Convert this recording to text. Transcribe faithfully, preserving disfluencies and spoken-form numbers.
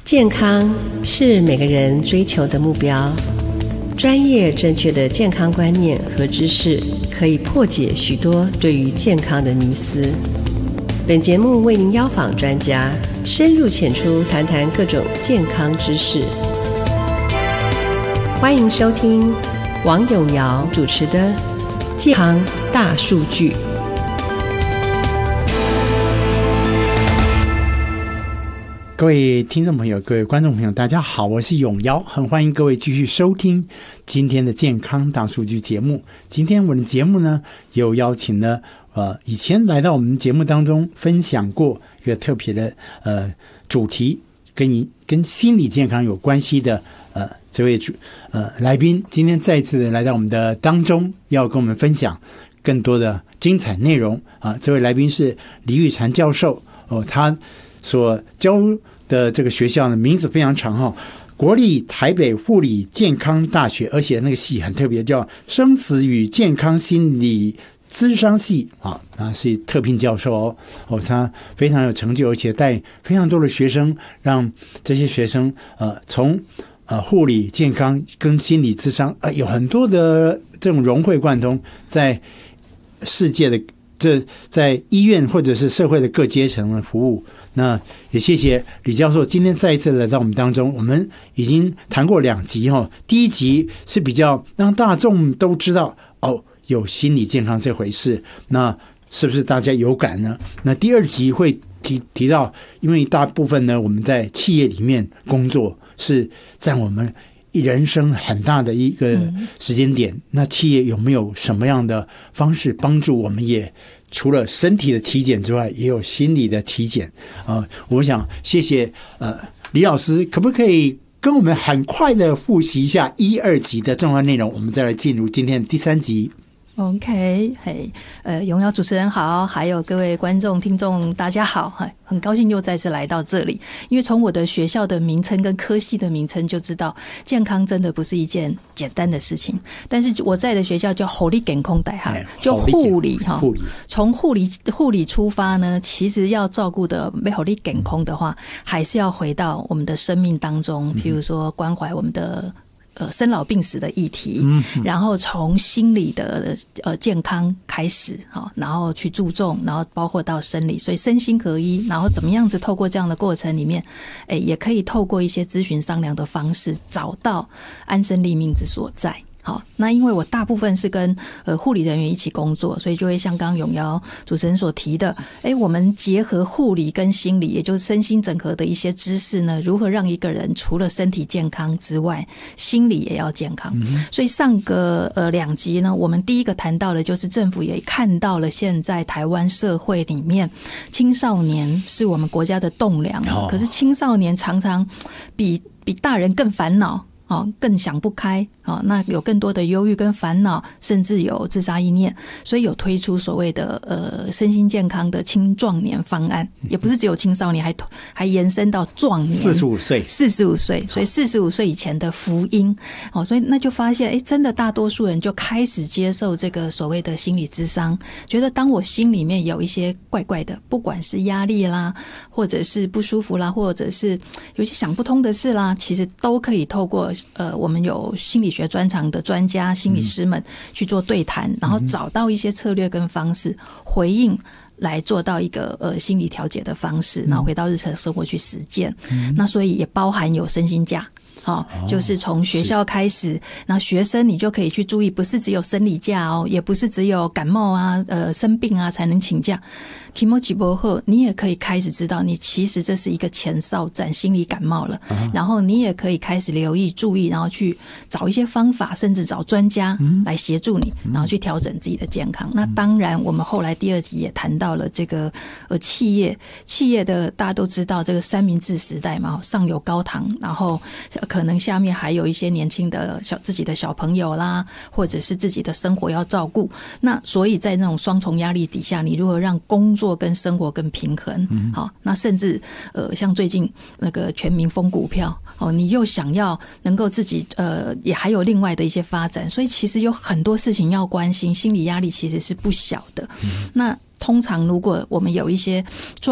健康是每个人追求的目标，专业正确的健康观念和知识可以破解许多对于健康的迷思。本节目为您邀访专家，深入浅出谈谈各种健康知识。欢迎收听王永尧主持的《健康大数据》。 各位听众朋友，各位观众朋友，大家好，我是永尧，很欢迎各位继续收听今天的健康大数据节目。今天我的节目呢，有邀请了呃以前来到我们节目当中分享过一个特别的呃主题，跟跟心理健康有关系的呃这位主呃来宾，今天再次的来到我们的当中，要跟我们分享更多的精彩内容啊。这位来宾是李玉婵教授哦，他所教的这个学校呢，名字非常长哈，国立台北护理健康大学，而且那个系很特别，叫生死与健康心理咨商系啊，啊是特聘教授哦，哦他非常有成就，而且带非常多的学生，让这些学生呃从呃护理健康跟心理咨商呃有很多的这种融会贯通，在世界的这在医院或者是社会的各阶层的服务。那也谢谢李教授今天再一次来到我们当中。我们已经谈过两集哈，第一集是比较让大众都知道哦有心理健康这回事，那是不是大家有感呢？那第二集会提提到，因为大部分呢我们在企业里面工作是占我们人生很大的一个时间点，嗯、那企业有没有什么样的方式帮助我们也？除了身体的体检之外，也有心理的体检啊、呃！我想谢谢呃李老师，可不可以跟我们很快的复习一下一二集的重要内容？我们再来进入今天的第三集。 OK， 嘿，呃，永尧主持人好，还有各位观众、听众，大家好，很高兴又再次来到这里。因为从我的学校的名称跟科系的名称就知道，健康真的不是一件简单的事情。但是我在的学校叫护理健康大学，就护理哈，从护理护理出发呢，其实要照顾的没护理健康的话，还是要回到我们的生命当中，譬如说关怀我们的。呃，生老病死的议题，然后从心理的呃健康开始，哈，然后去注重，然后包括到生理，所以身心合一，然后怎么样子透过这样的过程里面，哎，也可以透过一些咨询商量的方式，找到安身立命之所在。好，那因为我大部分是跟呃护理人员一起工作，所以就会像刚刚永尧主持人所提的，哎，我们结合护理跟心理，也就是身心整合的一些知识呢，如何让一个人除了身体健康之外，心理也要健康。嗯、所以上个呃两集呢，我们第一个谈到的就是政府也看到了现在台湾社会里面青少年是我们国家的栋梁，哦、可是青少年常常比比大人更烦恼。哦，更想不开，哦，那有更多的忧郁跟烦恼，甚至有自杀意念，所以有推出所谓的呃身心健康的青壮年方案，也不是只有青少年，还还延伸到壮年， 四十五岁， 四十五岁，所以四十五岁以前的福音，哦，所以那就发现，哎，真的大多数人就开始接受这个所谓的心理咨商，觉得当我心里面有一些怪怪的，不管是压力啦，或者是不舒服啦，或者是有些想不通的事啦，其实都可以透过。呃，我们有心理学专长的专家、心理师们去做对谈，然后找到一些策略跟方式回应，来做到一个呃心理调节的方式，然后回到日常生活去实践。嗯、那所以也包含有身心假。哦，就是从学校开始，那学生你就可以去注意，不是只有生理假哦，也不是只有感冒啊、呃生病啊才能请假。期末期末后，你也可以开始知道，你其实这是一个前哨战，心理感冒了，嗯、然后你也可以开始留意、注意，然后去找一些方法，甚至找专家来协助你，嗯、然后去调整自己的健康。嗯、那当然，我们后来第二集也谈到了这个呃企业，企业的大家都知道这个三明治时代嘛，上有高堂，然后可能下面还有一些年轻的小自己的小朋友啦，或者是自己的生活要照顾。那所以在那种双重压力底下，你如何让工作跟生活更平衡？嗯、好，那甚至呃，像最近那个全民疯股票，哦，你又想要能够自己呃，也还有另外的一些发展，所以其实有很多事情要关心，心理压力其实是不小的。嗯、那通常如果我们有一些状